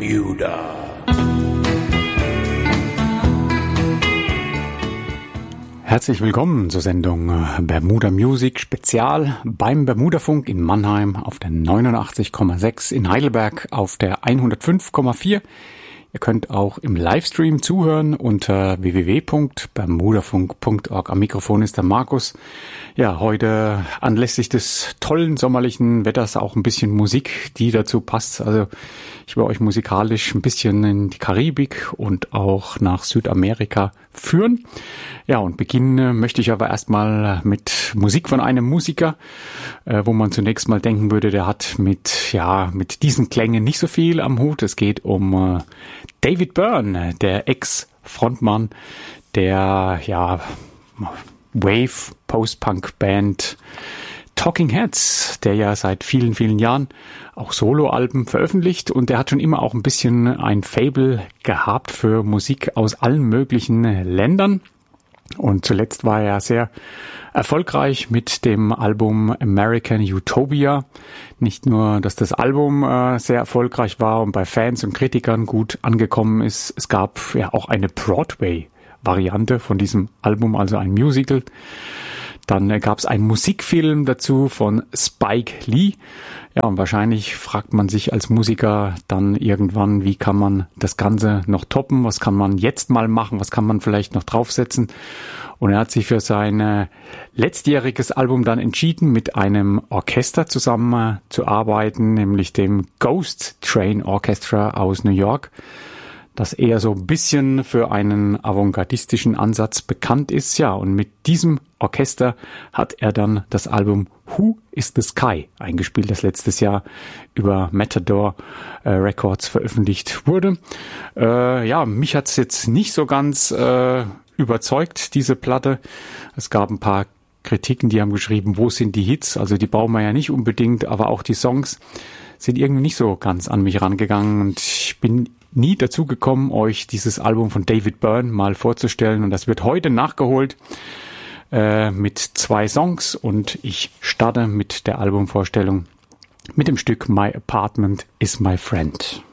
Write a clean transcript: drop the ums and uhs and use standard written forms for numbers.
Bermuda. Herzlich willkommen zur Sendung Bermuda Music Spezial beim Bermudafunk in Mannheim auf der 89,6, in Heidelberg auf der 105,4. Ihr könnt auch im Livestream zuhören unter www.bermudafunk.org. Am Mikrofon ist der Markus. Ja, heute anlässlich des tollen sommerlichen Wetters auch ein bisschen Musik, die dazu passt. Also ich will euch musikalisch ein bisschen in die Karibik und auch nach Südamerika führen. Ja, und beginnen möchte ich aber erstmal mit Musik von einem Musiker, wo man zunächst mal denken würde, der hat mit diesen Klängen nicht so viel am Hut. Es geht um David Byrne, der Ex-Frontmann der Wave-Post-Punk-Band Talking Heads, der ja seit vielen, vielen Jahren auch Soloalben veröffentlicht, und der hat schon immer auch ein bisschen ein Faible gehabt für Musik aus allen möglichen Ländern. Und zuletzt war er sehr erfolgreich mit dem Album American Utopia. Nicht nur, dass das Album sehr erfolgreich war und bei Fans und Kritikern gut angekommen ist, es gab ja auch eine Broadway-Variante von diesem Album, also ein Musical. Dann gab es einen Musikfilm dazu von Spike Lee. Ja, und wahrscheinlich fragt man sich als Musiker dann irgendwann, wie kann man das Ganze noch toppen? Was kann man jetzt mal machen? Was kann man vielleicht noch draufsetzen? Und er hat sich für sein letztjähriges Album dann entschieden, mit einem Orchester zusammen zu arbeiten, nämlich dem Ghost Train Orchestra aus New York, das eher so ein bisschen für einen avantgardistischen Ansatz bekannt ist. Ja, und mit diesem Orchester hat er dann das Album Who is the Sky eingespielt, das letztes Jahr über Matador Records veröffentlicht wurde. Mich hat's jetzt nicht so ganz überzeugt, diese Platte. Es gab ein paar Kritiken, die haben geschrieben, wo sind die Hits? Also die brauchen wir ja nicht unbedingt, aber auch die Songs sind irgendwie nicht so ganz an mich rangegangen, und ich bin nie dazu gekommen, euch dieses Album von David Byrne mal vorzustellen, und das wird heute nachgeholt mit 2 Songs, und ich starte mit der Albumvorstellung mit dem Stück My Apartment is My Friend.